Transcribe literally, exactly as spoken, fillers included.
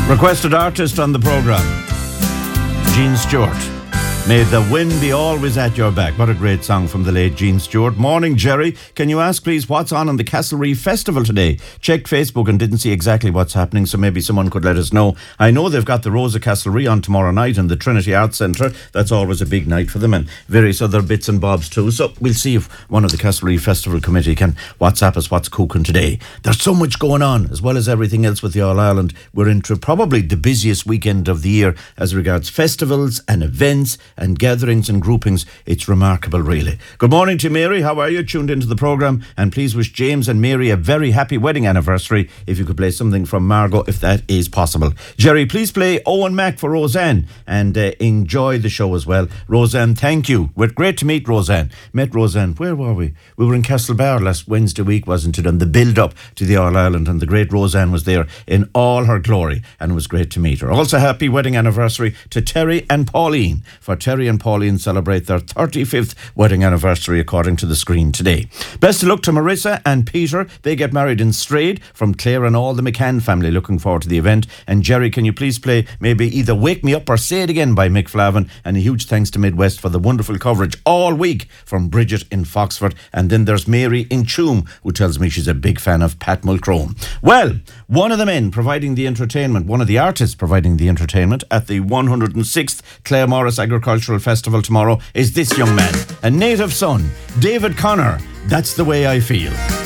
Requested artist on the programme, Gene Stewart. May the wind be always at your back. What a great song from the late Gene Stewart. Morning, Jerry. Can you ask, please, what's on in the Castlereagh Festival today? Checked Facebook and didn't see exactly what's happening, so maybe someone could let us know. I know they've got the Rose of Castlereagh on tomorrow night in the Trinity Arts Centre. That's always a big night for them, and various other bits and bobs too. So we'll see if one of the Castlereagh Festival Committee can WhatsApp us what's cooking today. There's so much going on, as well as everything else with the All Ireland. We're into probably the busiest weekend of the year as regards festivals and events and gatherings and groupings. It's remarkable, really. Good morning to Mary. How are you? Tuned into the programme. And please wish James and Mary a very happy wedding anniversary. If you could play something from Margot, if that is possible. Jerry, please play Owen Mack for Roseanne and uh, enjoy the show as well. Roseanne, thank you. We're great to meet Roseanne. Met Roseanne. Where were we? We were in Castlebar last Wednesday week, wasn't it? And the build-up to the All Ireland, and the great Roseanne was there in all her glory, and it was great to meet her. Also, happy wedding anniversary to Terry and Pauline. For Terry and Pauline celebrate their thirty-fifth wedding anniversary according to the screen today. Best of luck to Marissa and Peter. They get married in Strayed, from Claire and all the McCann family. Looking forward to the event. And Jerry, can you please play maybe either Wake Me Up or Say It Again by Mick Flavin? And a huge thanks to Midwest for the wonderful coverage all week from Bridget in Foxford. And then there's Mary in Choom, who tells me she's a big fan of Pat Mulcrone. Well, one of the men providing the entertainment, one of the artists providing the entertainment at the one hundred sixth Clare Morris Agricultural Festival tomorrow is this young man, a native son, David Connor. That's the way I feel.